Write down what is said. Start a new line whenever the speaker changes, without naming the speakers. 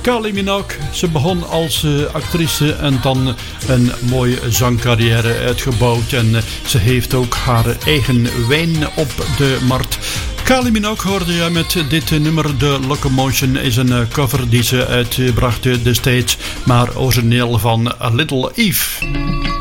Kylie Minogue, ze begon als actrice en dan een mooie zangcarrière uitgebouwd. En ze heeft ook haar eigen wijn op de markt. Kylie Minogue hoorde je met dit nummer. The Locomotion is een cover die ze uitbracht destijds, maar origineel van Little Eve.